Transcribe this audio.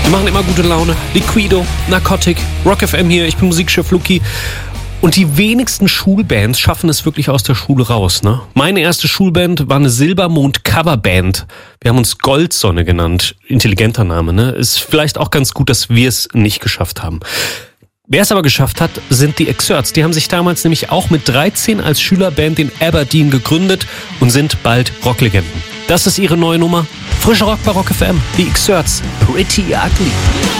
Die machen immer gute Laune. Liquido, Narcotic, Rock FM hier, ich bin Musikchef Luki. Und die wenigsten Schulbands schaffen es wirklich aus der Schule raus, ne? Meine erste Schulband war eine Silbermond-Coverband. Wir haben uns Goldsonne genannt. Intelligenter Name, ne? Ist vielleicht auch ganz gut, dass wir es nicht geschafft haben. Wer es aber geschafft hat, sind die Exerts. Die haben sich damals nämlich auch mit 13 als Schülerband in Aberdeen gegründet und sind bald Rocklegenden. Das ist ihre neue Nummer. Frischer Rock bei Rock FM. Die Exerts. Pretty Ugly.